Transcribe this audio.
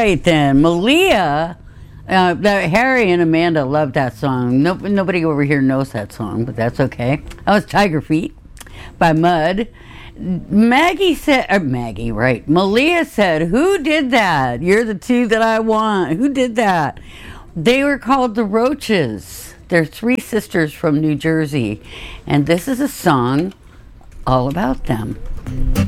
right then, Malia. Harry and Amanda loved that song. Nobody over here knows that song, but that's okay. That was Tiger Feet by Mud. Maggie said, Maggie, right? Malia said, "Who did that? You're the two that I want. Who did that?" They were called the Roaches. They're three sisters from New Jersey, and this is a song all about them.